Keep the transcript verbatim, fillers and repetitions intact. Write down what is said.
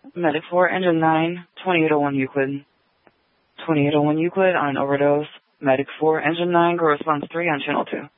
Medic four, Engine nine, twenty-eight oh one Euclid. twenty-eight oh one Euclid on an overdose. Medic four, Engine nine, go response three on Channel two.